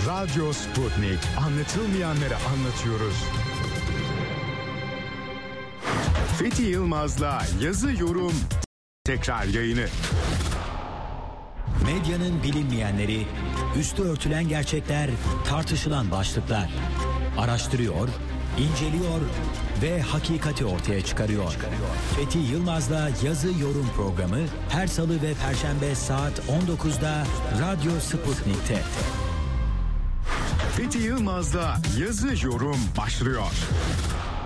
Radyo Sputnik. Anlatılmayanları anlatıyoruz. Fethi Yılmaz'la Yazı Yorum tekrar yayını. Medyanın bilinmeyenleri, üstü örtülen gerçekler, tartışılan başlıklar. Araştırıyor, inceliyor ve hakikati ortaya çıkarıyor. Fethi Yılmaz'la Yazı Yorum programı her salı ve perşembe saat 19'da Radyo Sputnik'te. Fethi Yılmaz'la Yazı Yorum başlıyor.